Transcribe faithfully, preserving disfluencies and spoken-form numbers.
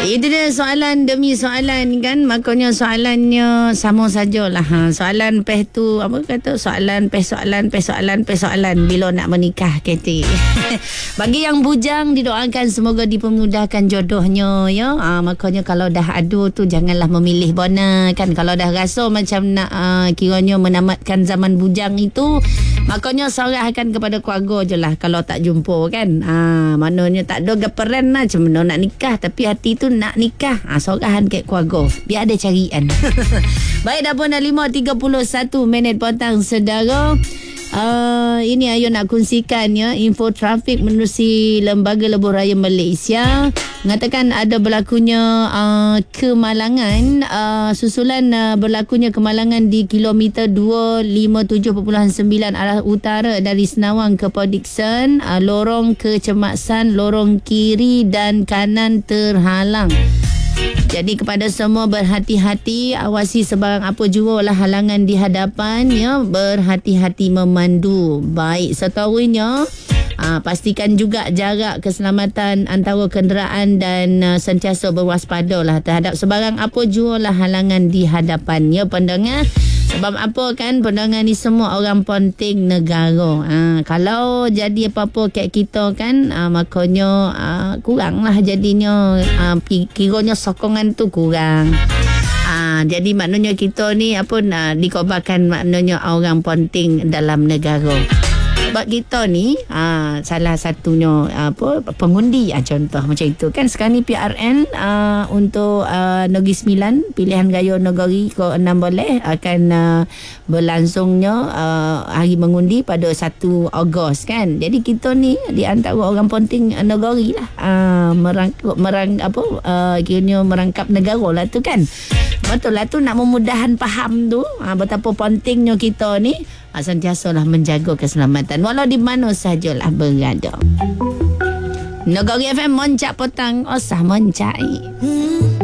Itu dia soalan demi soalan kan. Makanya soalannya sama sajalah. Ha, soalan peh tu apa kata soalan peh soalan peh soalan peh soalan bila nak menikah kata. Bagi yang bujang didoakan semoga dipermudahkan jodohnya ya. Ha, makanya kalau dah adu tu janganlah memilih bona kan. Kalau dah rasa macam nak uh, kiranya menamatkan zaman bujang itu, makanya serahkan kepada keluarga je lah kalau tak jumpa kan. Ha, maknanya tak ada geperan lah macam mana nak nikah tapi hati tu nak nikah. Ha, sorahan kat keluarga biar ada carian. Baik, dah pun dah lima tiga puluh satu minit petang saudara. Uh, ini Ayu nak kongsikan ya, info trafik menerusi Lembaga Lebuh Raya Malaysia mengatakan ada berlakunya uh, kemalangan uh, susulan uh, berlakunya kemalangan di kilometer dua lima tujuh perpuluhan sembilan arah utara dari Senawang ke Port Dickson. Uh, lorong kecemasan, lorong kiri dan kanan terhalang. Jadi kepada semua berhati-hati, awasi sebarang apa jua lah halangan di hadapan ya, berhati-hati memandu. Baik seterusnya, aa, pastikan juga jarak keselamatan antara kenderaan dan aa, sentiasa berwaspada lah terhadap sebarang apa jua lah halangan di hadapan ya pendengar. Sebab apa kan, pendengar ni semua orang penting negara. Ha, kalau jadi apa-apa kat kita kan, ha, makanya ha, kurang lah jadinya. Ha, kiranya sokongan tu kurang. Ha, jadi maknanya kita ni apa nak dikobarkan maknanya orang penting dalam negara. Sebab kita ni ha, salah satunya apa pengundi ha, contoh macam itu kan. Sekarang ni P R N ha, untuk uh, Negeri Sembilan pilihan raya negeri ke enam boleh akan uh, berlangsungnya uh, hari mengundi pada satu Ogos kan. Jadi kita ni di antara orang penting negeri lah, uh, merangkap merang apa uh, kiranya merangkap negara lah tu kan. Betul lah tu, nak memudahkan faham tu ha, betapa pentingnya kita ni ha, sentiasalah menjaga keselamatan walau di mana sajalah berada. Negeri F M Moncak Petang, osah moncai. Hmm.